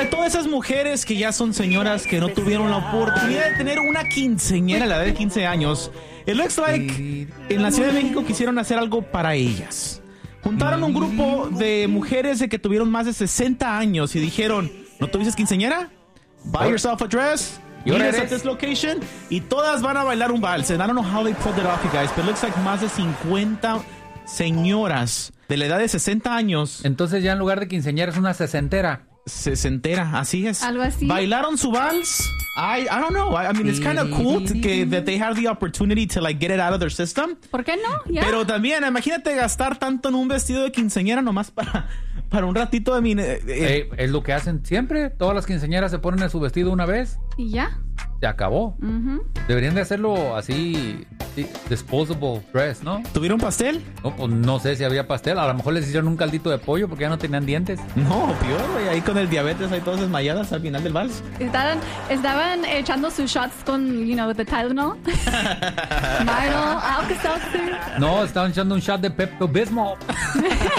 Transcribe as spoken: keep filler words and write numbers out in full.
Para todas esas mujeres que ya son señoras que no tuvieron la oportunidad de tener una quinceañera a la edad de quince años, it looks like en la Ciudad de México quisieron hacer algo para ellas. Juntaron un grupo de mujeres de que tuvieron más de sesenta años y dijeron, ¿no tuviste quinceañera? Buy yourself a dress. Meet us at this location. Y todas van a bailar un vals. And I don't know how they pulled it off, you guys, but it looks like más de cincuenta señoras de la edad de sesenta años. Entonces ya en lugar de quinceañera es una sesentera. Sesentera, así es. Algo así. Bailaron su vals. I I don't know. I, I mean, it's kind of cool que that they have the opportunity to like get it out of their system. ¿Por qué no? Yeah. Pero también, imagínate gastar tanto en un vestido de quinceañera nomás para, para un ratito de mi... Eh, eh, es lo que hacen siempre. Todas las quinceañeras se ponen en su vestido una vez. Y ya. Se acabó. Uh-huh. Deberían de hacerlo así, disposable dress, ¿no? ¿Tuvieron pastel? No, pues no sé si había pastel. A lo mejor les hicieron un caldito de pollo porque ya no tenían dientes. No, peor, güey. Ahí con el diabetes hay todas desmayadas al final del vals. Estaban, estaban echando sus shots con, you know, the Tylenol. Milo, Alka-Seltzer. No, estaban echando un shot de Pepto-Bismol.